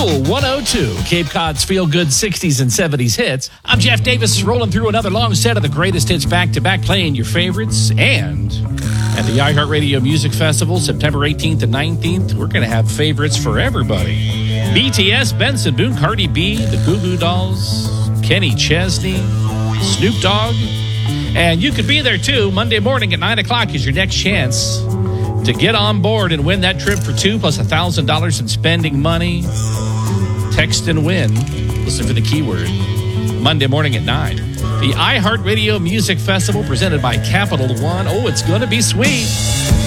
Cool 102, Cape Cod's feel-good 60s and 70s hits. I'm Jeff Davis, rolling through another long set of the greatest hits back-to-back, playing your favorites. And at the iHeartRadio Music Festival, September 18th and 19th, we're going to have favorites for everybody. BTS, Benson Boone, Cardi B, the Goo Goo Dolls, Kenny Chesney, Snoop Dogg. And you could be there, too. Monday morning at 9 o'clock is your next chance to get on board and win that trip for two plus $1,000 in spending money. Text and win. Listen for the keyword. Monday morning at 9. The iHeartRadio Music Festival presented by Capital One. Oh, it's going to be sweet.